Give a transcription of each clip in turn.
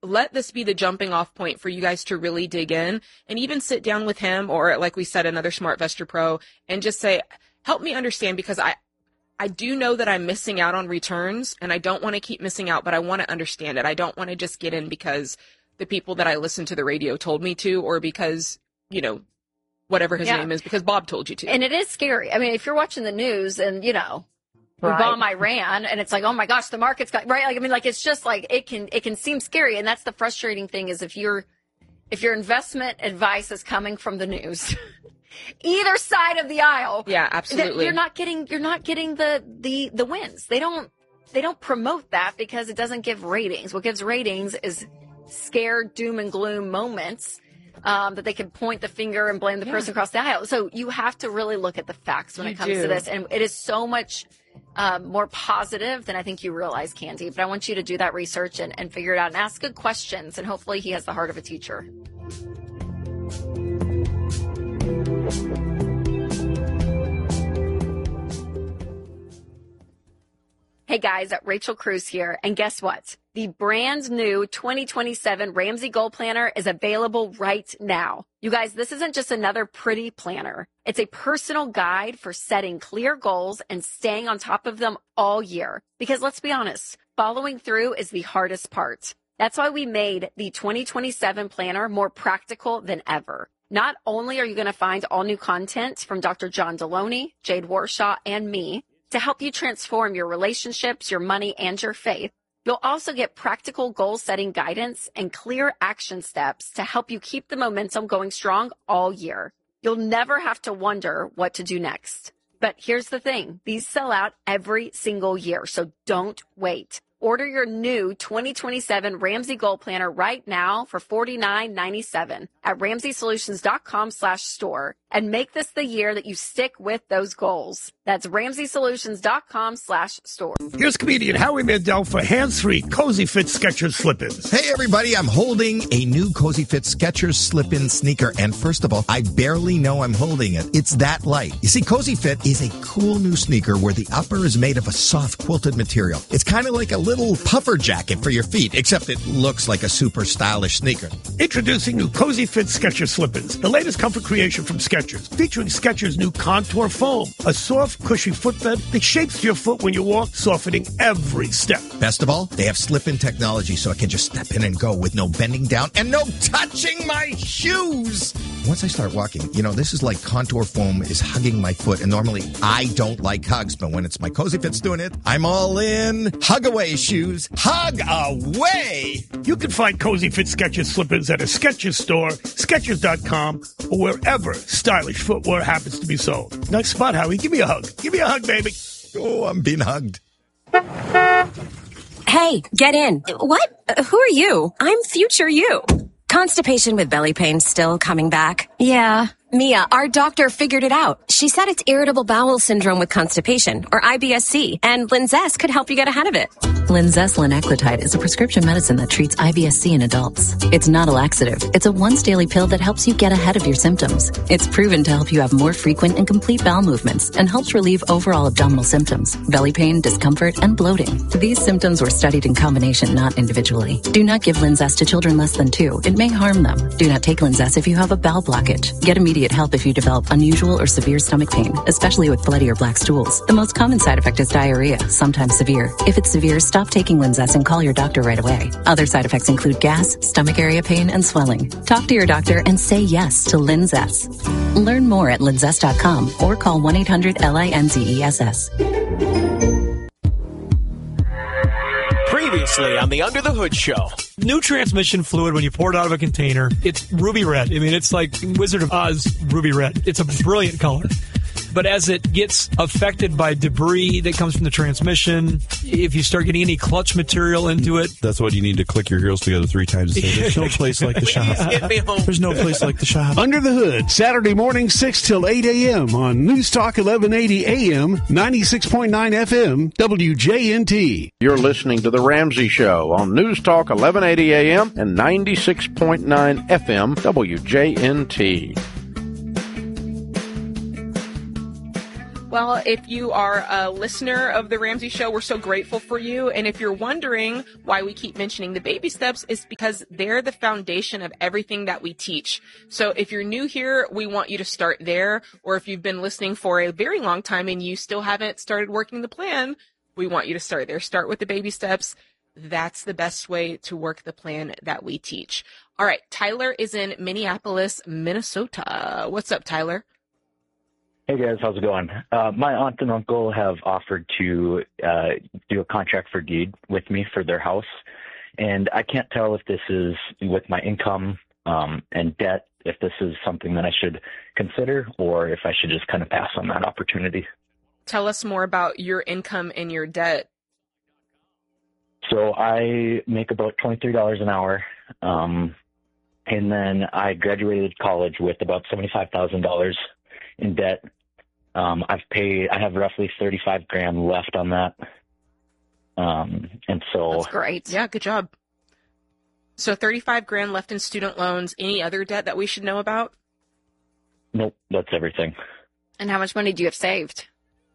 let this be the jumping off point for you guys to really dig in and even sit down with him or, like we said, another SmartVestor Pro and just say, help me understand, because I do know that I'm missing out on returns and I don't want to keep missing out, but I want to understand it. I don't want to just get in because the people that I listen to the radio told me to, or because, you know, whatever his name is, because Bob told you to. And it is scary. I mean, if you're watching the news and, you know, we bomb Iran and it's like, oh my gosh, the market's got, right? Like, I mean, like, it's just like, it can seem scary. And that's the frustrating thing is if your investment advice is coming from the news, either side of the aisle. Yeah, absolutely. You're not getting the wins. They don't promote that because it doesn't give ratings. What gives ratings is scared doom and gloom moments. That they can point the finger and blame the person across the aisle. So you have to really look at the facts when it comes to this. And it is so much more positive than I think you realize, Candy. But I want you to do that research and figure it out and ask good questions. And hopefully he has the heart of a teacher. Hey guys, Rachel Cruz here. And guess what? The brand new 2027 Ramsey Goal Planner is available right now. You guys, this isn't just another pretty planner. It's a personal guide for setting clear goals and staying on top of them all year. Because let's be honest, following through is the hardest part. That's why we made the 2027 planner more practical than ever. Not only are you going to find all new content from Dr. John Deloney, Jade Warshaw, and me to help you transform your relationships, your money, and your faith, you'll also get practical goal-setting guidance and clear action steps to help you keep the momentum going strong all year. You'll never have to wonder what to do next. But here's the thing. These sell out every single year, so don't wait. Order your new 2027 Ramsey Goal Planner right now for $49.97 at RamseySolutions.com/store and make this the year that you stick with those goals. That's RamseySolutions.com/store. Here's comedian Howie Mandel for hands-free Cozy Fit Skechers slip-ins. Hey everybody, I'm holding a new Cozy Fit Skechers slip-in sneaker, and first of all, I barely know I'm holding it. It's that light. You see, Cozy Fit is a cool new sneaker where the upper is made of a soft quilted material. It's kind of like a little puffer jacket for your feet, except it looks like a super stylish sneaker. Introducing new Cozy Fit Skechers slip-ins, the latest comfort creation from Skechers, featuring Skechers' new Contour Foam, a soft, cushy footbed that shapes your foot when you walk, softening every step. Best of all, they have slip-in technology so I can just step in and go with no bending down and no touching my shoes. Once I start walking, you know, this is like Contour Foam is hugging my foot, and normally I don't like hugs, but when it's my Cozy Fits doing it, I'm all in. Hug away, shoes. Hug away! You can find Cozy Fit Skechers slip-ins at a Skechers store, Skechers.com, or wherever stylish footwear happens to be sold. Nice spot, Howie. Give me a hug. Give me a hug, baby. Oh, I'm being hugged. Hey, get in. What? Who are you? I'm future you. Constipation with belly pain still coming back? Yeah. Mia, our doctor figured it out. She said it's irritable bowel syndrome with constipation, or IBS-C, and Linzess could help you get ahead of it. Linzess linaclotide is a prescription medicine that treats IBS-C in adults. It's not a laxative. It's a once-daily pill that helps you get ahead of your symptoms. It's proven to help you have more frequent and complete bowel movements and helps relieve overall abdominal symptoms, belly pain, discomfort, and bloating. These symptoms were studied in combination, not individually. Do not give Linzess to children less than 2. It may harm them. Do not take Linzess if you have a bowel blockage. Get immediate help if you develop unusual or severe stomach pain, especially with bloody or black stools. The most common side effect is diarrhea, sometimes severe. If it's severe, stop taking Linzess and call your doctor right away. Other side effects include gas, stomach area pain, and swelling. Talk to your doctor and say yes to Linzess. Learn more at linzess.com or call 1-800-LINZESS. Previously on the Under the Hood Show. New transmission fluid, when you pour it out of a container, it's ruby red. I mean, it's like Wizard of Oz ruby red. It's a brilliant color. But as it gets affected by debris that comes from the transmission, if you start getting any clutch material into it... That's what you need to click your heels together 3 times and say, there's no place like the shop. There's no place like the shop. Under the Hood, Saturday morning, 6 till 8 a.m. on News Talk 1180 AM, 96.9 FM, WJNT. You're listening to The Ramsey Show on News Talk 1180 AM and 96.9 FM, WJNT. Well, if you are a listener of The Ramsey Show, we're so grateful for you. And if you're wondering why we keep mentioning the baby steps, it's because they're the foundation of everything that we teach. So if you're new here, we want you to start there. Or if you've been listening for a very long time and you still haven't started working the plan, we want you to start there. Start with the baby steps. That's the best way to work the plan that we teach. All right. Tyler is in Minneapolis, Minnesota. What's up, Tyler? Hey guys, how's it going? My aunt and uncle have offered to do a contract for deed with me for their house, and I can't tell if this is with my income and debt, if this is something that I should consider, or if I should just kind of pass on that opportunity. Tell us more about your income and your debt. So I make about $23 an hour, and then I graduated college with about $75,000 in debt. I have roughly 35 grand left on that. And so that's great. Yeah, good job. So 35 grand left in student loans. Any other debt that we should know about? Nope, that's everything. And how much money do you have saved?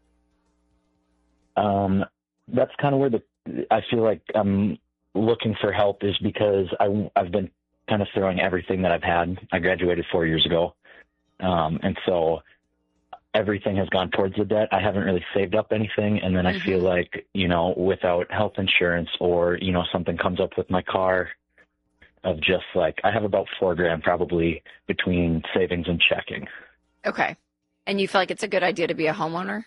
That's kind of where I feel like I'm looking for help is because I've been kind of throwing everything that I've had. I graduated 4 years ago. And so everything has gone towards the debt. I haven't really saved up anything. And then I feel like, without health insurance or, something comes up with my car of just like, I have about $4 grand probably between savings and checking. Okay. And you feel like it's a good idea to be a homeowner?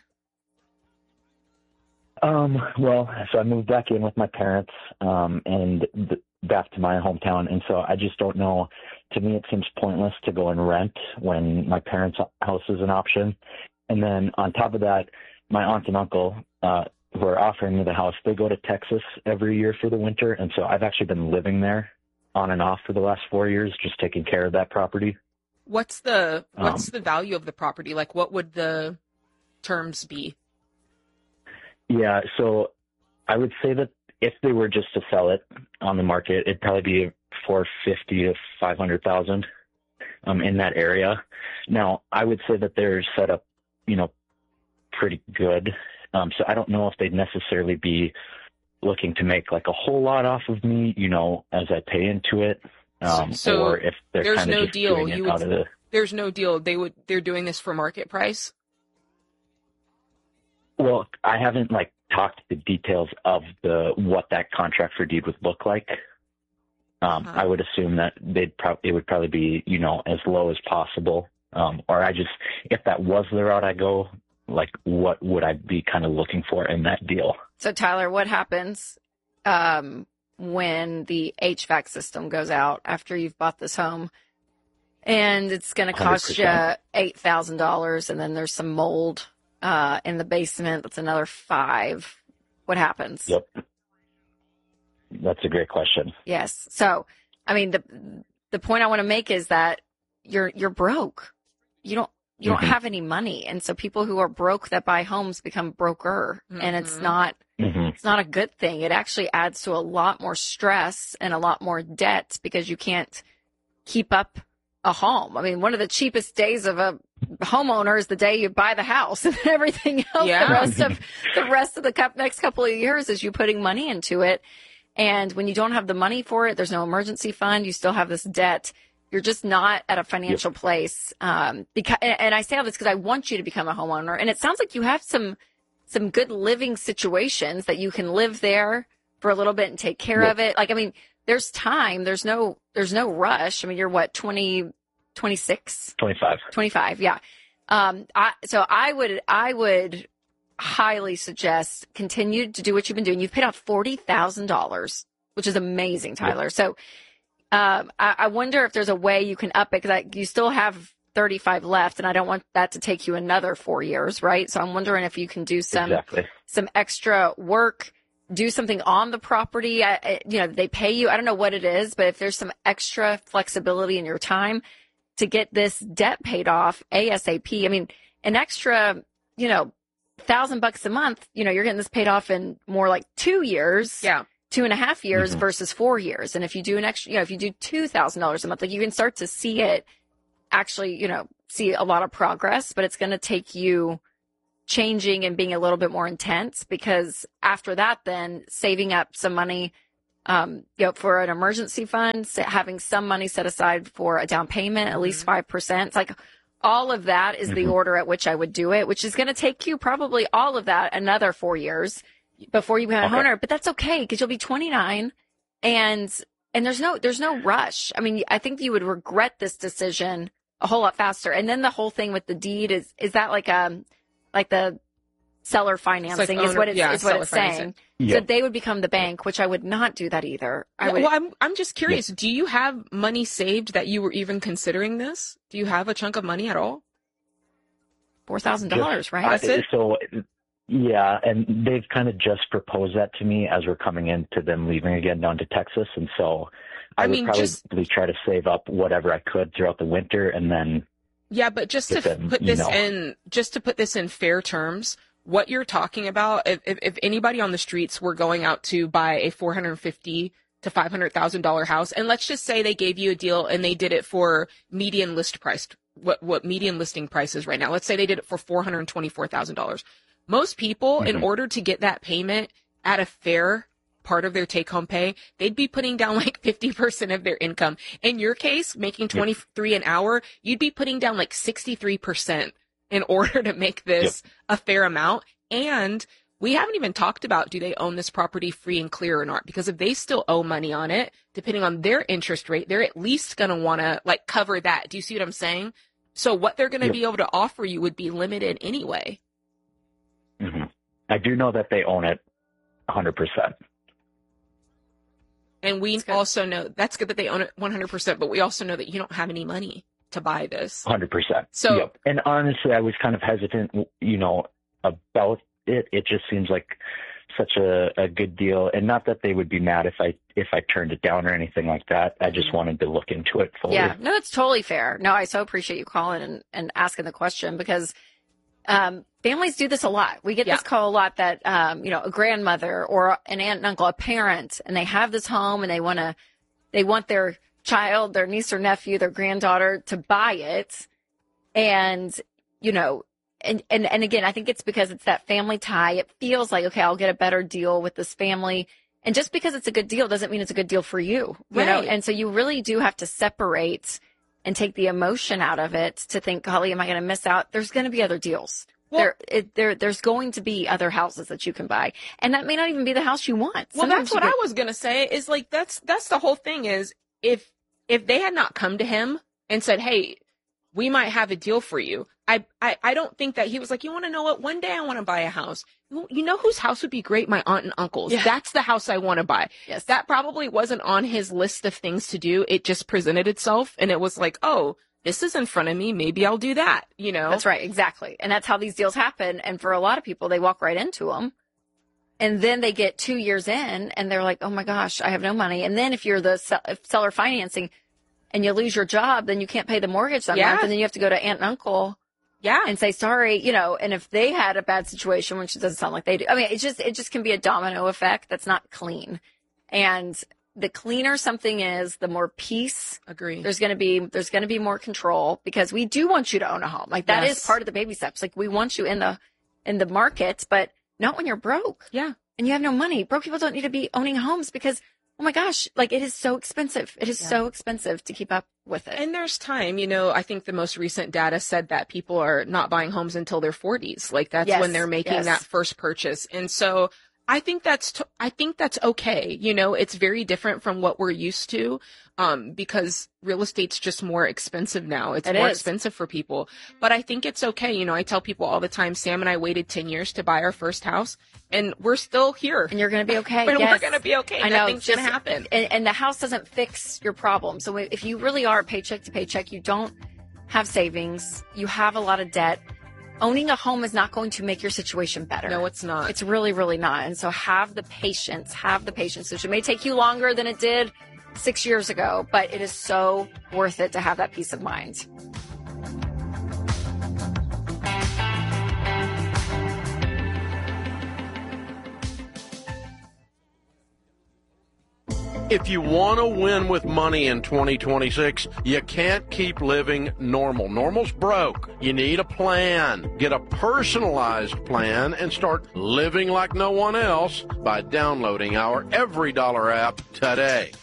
Well, so I moved back in with my parents, and back to my hometown. And so I just don't know. To me, it seems pointless to go and rent when my parents' house is an option. And then on top of that, my aunt and uncle, who are offering me the house, they go to Texas every year for the winter. And so I've actually been living there on and off for the last 4 years, just taking care of that property. What's the value of the property? Like, what would the terms be? Yeah, so I would say that if they were just to sell it on the market, it'd probably be $450,000 to $500,000 in that area. Now, I would say that they're set up, pretty good. So I don't know if they'd necessarily be looking to make like a whole lot off of me, as I pay into it, or if they're kind of just doing it out of the. There's no deal. They're doing this for market price. Well, I haven't talked the details of what that contract for deed would look like. I would assume that it would probably be, as low as possible. Or if that was the route I go, what would I be kind of looking for in that deal? So Tyler, what happens, when the HVAC system goes out after you've bought this home? And it's going to cost 100%. You $8,000, and then there's some mold in the basement. That's another $5,000. What happens? Yep. That's a great question. Yes. So, I mean, the point I want to make is that you're broke. You don't have any money. And so people who are broke that buy homes become broker, and it's not a good thing. It actually adds to a lot more stress and a lot more debt because you can't keep up a home. I mean, one of the cheapest days of a homeowner is the day you buy the house, and everything else, the rest of the next couple of years is you putting money into it. And when you don't have the money for it, there's no emergency fund. You still have this debt. You're just not at a financial place. And I say all this because I want you to become a homeowner. And it sounds like you have some good living situations that you can live there for a little bit and take care of it. There's time. There's no rush. I mean, you're what, 26? 25. Yeah. So I would highly suggest continue to do what you've been doing. You've paid out $40,000, which is amazing, Tyler. So, I wonder if there's a way you can up it, because you still have 35 left, and I don't want that to take you another 4 years, right? So I'm wondering if you can do some extra work, do something on the property. They pay you. I don't know what it is, but if there's some extra flexibility in your time to get this debt paid off ASAP. I mean, an extra, $1,000 a month, you're getting this paid off in more like 2 years. Yeah. 2.5 years versus 4 years. And if you do an extra, if you do $2,000 a month, you can start to see it actually, see a lot of progress, but it's going to take you changing and being a little bit more intense, because after that, then saving up some money, for an emergency fund, having some money set aside for a down payment, at least 5%. It's like all of that is the order at which I would do it, which is going to take you probably all of that another 4 years before you become a homeowner. But that's okay, because you'll be 29 and there's no rush. I mean, I think you would regret this decision a whole lot faster. And then the whole thing with the deed is that like the seller financing is what it's saying. Yeah. So they would become the bank, which I would not do that either. I'm just curious. Do you have money saved that you were even considering this? Do you have a chunk of money at all? $4,000, right? That's it. So, yeah, and they've kind of just proposed that to me as we're coming into them leaving again down to Texas, and so I would probably try to save up whatever I could throughout the winter, and then but just to put this in fair terms, what you're talking about, if anybody on the streets were going out to buy a $450,000 to $500,000 house, and let's just say they gave you a deal and they did it for median list price, what median listing price is right now. Let's say they did it for $424,000. Most people, in order to get that payment at a fair part of their take-home pay, they'd be putting down like 50% of their income. In your case, making $23 an hour, you'd be putting down like 63% in order to make this a fair amount. And we haven't even talked about, do they own this property free and clear or not? Because if they still owe money on it, depending on their interest rate, they're at least going to want to like cover that. Do you see what I'm saying? So what they're going to be able to offer you would be limited anyway. I do know that they own it 100%. And we also know that's good that they own it 100%, but we also know that you don't have any money to buy this. 100%. So, and honestly, I was kind of hesitant, about it. It just seems like such a good deal, and not that they would be mad if I turned it down or anything like that. I just wanted to look into it fully. Yeah, no, it's totally fair. No, I so appreciate you calling and asking the question, because families do this a lot. We get this call a lot that, a grandmother or an aunt and uncle, a parent, and they have this home and they want their child, their niece or nephew, their granddaughter to buy it. And, and again, I think it's because it's that family tie. It feels like, okay, I'll get a better deal with this family. And just because it's a good deal doesn't mean it's a good deal for you, you know? And so you really do have to separate and take the emotion out of it to think, golly, am I going to miss out? There's going to be other deals. Well, there's going to be other houses that you can buy, and that may not even be the house you want. Well, that's what I was going to say, is like, that's the whole thing, is if they had not come to him and said, hey, we might have a deal for you, I don't think that he was like, you want to know what? One day I want to buy a house. You know whose house would be great? My aunt and uncle's. Yeah. That's the house I want to buy. Yes. That probably wasn't on his list of things to do. It just presented itself, and it was like, oh, this is in front of me. Maybe I'll do that, That's right. Exactly. And that's how these deals happen. And for a lot of people, they walk right into them. And then they get 2 years in and they're like, oh my gosh, I have no money. And then if you're the seller financing and you lose your job, then you can't pay the mortgage that month. And then you have to go to aunt and uncle and say, sorry, and if they had a bad situation, which it doesn't sound like they do. I mean, it just can be a domino effect that's not clean. And the cleaner something is, the more peace. Agree. There's going to be more control, because we do want you to own a home. Like that is part of the baby steps. Like we want you in the market, but not when you're broke. Yeah. And you have no money. Broke people don't need to be owning homes, because, oh my gosh, like it is so expensive. It is so expensive to keep up with it. And there's time, I think the most recent data said that people are not buying homes until their 40s. Like that's when they're making that first purchase. And so I think that's okay. It's very different from what we're used to, because real estate's just more expensive now. It's more expensive for people, but I think it's okay. I tell people all the time, Sam and I waited 10 years to buy our first house, and we're still here. And you're going to be okay. We're going to be okay. I know. Nothing's going to happen. And the house doesn't fix your problem. So if you really are paycheck to paycheck, you don't have savings, you have a lot of debt, owning a home is not going to make your situation better. No, it's not. It's really, really not. And so have the patience. It may take you longer than it did 6 years ago, but it is so worth it to have that peace of mind. If you want to win with money in 2026, you can't keep living normal. Normal's broke. You need a plan. Get a personalized plan and start living like no one else by downloading our EveryDollar app today.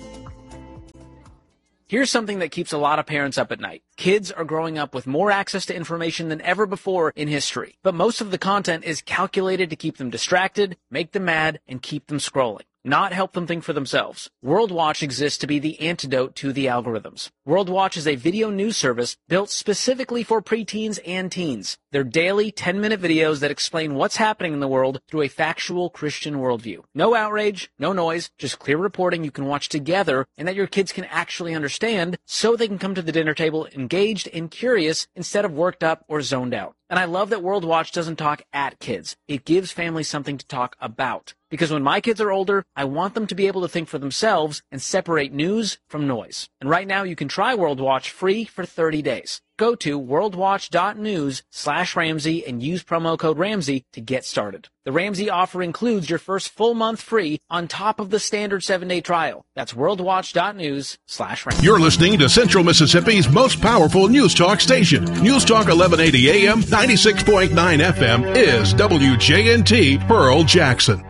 Here's something that keeps a lot of parents up at night. Kids are growing up with more access to information than ever before in history, but most of the content is calculated to keep them distracted, make them mad, and keep them scrolling, not help them think for themselves. World Watch exists to be the antidote to the algorithms. World Watch is a video news service built specifically for preteens and teens. They're daily 10-minute videos that explain what's happening in the world through a factual Christian worldview. No outrage, no noise, just clear reporting you can watch together and that your kids can actually understand so they can come to the dinner table engaged and curious instead of worked up or zoned out. And I love that World Watch doesn't talk at kids. It gives families something to talk about. Because when my kids are older, I want them to be able to think for themselves and separate news from noise. And right now you can try World Watch free for 30 days. Go to worldwatch.news/Ramsey and use promo code Ramsey to get started. The Ramsey offer includes your first full month free on top of the standard 7-day trial. That's worldwatch.news/Ramsey. You're listening to Central Mississippi's most powerful news talk station. News Talk 1180 AM, 96.9 FM is WJNT Pearl Jackson.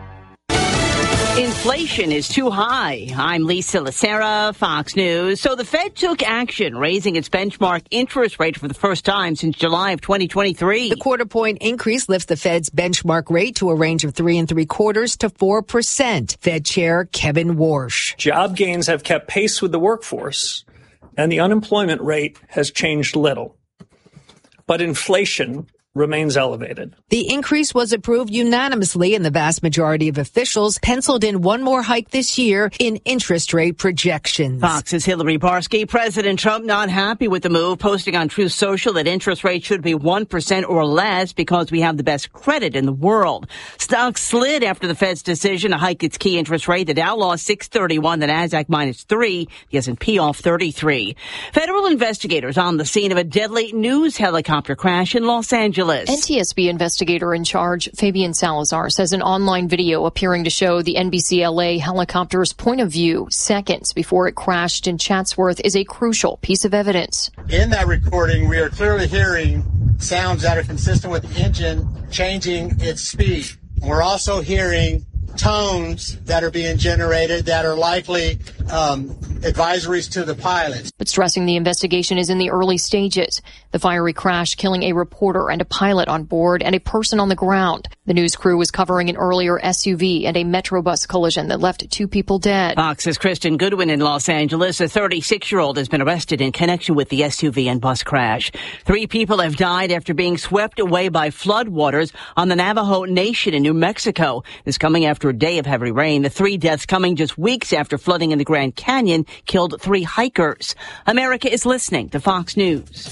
Inflation is too high. I'm Lisa Lacera, Fox News. So the Fed took action, raising its benchmark interest rate for the first time since July of 2023. The quarter-point increase lifts the Fed's benchmark rate to a range of 3 3/4% to 4%. Fed Chair Kevin Warsh. Job gains have kept pace with the workforce, and the unemployment rate has changed little. But inflation remains elevated. The increase was approved unanimously, and the vast majority of officials penciled in one more hike this year in interest rate projections. Fox's Hillary Barsky. President Trump not happy with the move, posting on Truth Social that interest rates should be 1% or less because we have the best credit in the world. Stocks slid after the Fed's decision to hike its key interest rate. The Dow lost 631, the Nasdaq -3, the S&P off 33. Federal investigators on the scene of a deadly news helicopter crash in Los Angeles. NTSB investigator in charge, Fabian Salazar, says an online video appearing to show the NBC LA helicopter's point of view seconds before it crashed in Chatsworth is a crucial piece of evidence. In that recording, we are clearly hearing sounds that are consistent with the engine changing its speed. We're also hearing tones that are being generated that are likely advisories to the pilots. But stressing the investigation is in the early stages. The fiery crash killing a reporter and a pilot on board and a person on the ground. The news crew was covering an earlier SUV and a Metrobus collision that left 2 people dead. Fox's Kristen Goodwin in Los Angeles. A 36-year-old has been arrested in connection with the SUV and bus crash. 3 people have died after being swept away by floodwaters on the Navajo Nation in New Mexico. This coming after a day of heavy rain. The 3 deaths coming just weeks after flooding in the Grand Canyon killed 3 hikers. America is listening to Fox News.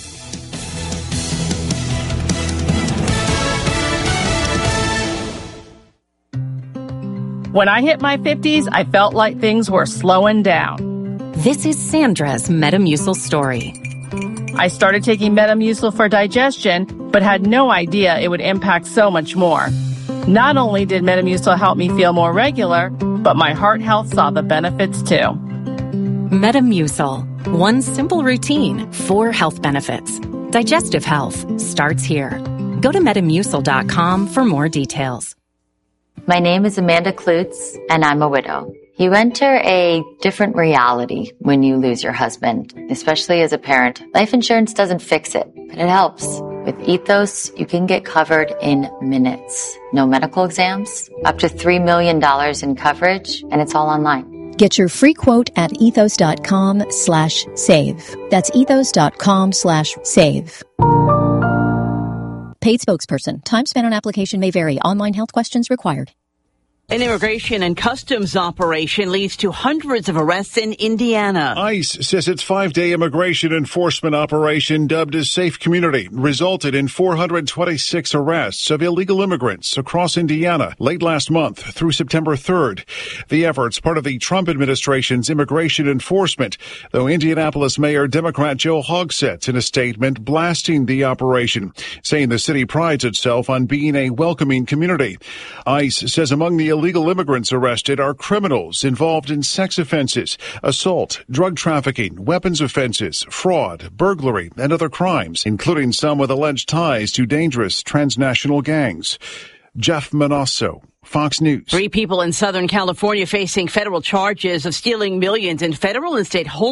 When I hit my 50s, I felt like things were slowing down. This is Sandra's Metamucil story. I started taking Metamucil for digestion, but had no idea it would impact so much more. Not only did Metamucil help me feel more regular, but my heart health saw the benefits too. Metamucil. One simple routine, 4 health benefits. Digestive health starts here. Go to Metamucil.com for more details. My name is Amanda Klutz, and I'm a widow. You enter a different reality when you lose your husband, especially as a parent. Life insurance doesn't fix it, but it helps. With Ethos, you can get covered in minutes. No medical exams, up to $3 million in coverage, and it's all online. Get your free quote at ethos.com/save. That's ethos.com/save. Paid spokesperson. Time spent on application may vary. Online health questions required. An immigration and customs operation leads to hundreds of arrests in Indiana. ICE says its 5-day immigration enforcement operation, dubbed as Safe Community, resulted in 426 arrests of illegal immigrants across Indiana late last month through September 3rd. The effort's part of the Trump administration's immigration enforcement, though Indianapolis Mayor Democrat Joe Hogsett in a statement blasting the operation, saying the city prides itself on being a welcoming community. ICE says among the illegal immigrants arrested are criminals involved in sex offenses, assault, drug trafficking, weapons offenses, fraud, burglary, and other crimes, including some with alleged ties to dangerous transnational gangs. Jeff Manasso, Fox News. 3 people in Southern California facing federal charges of stealing millions in federal and state home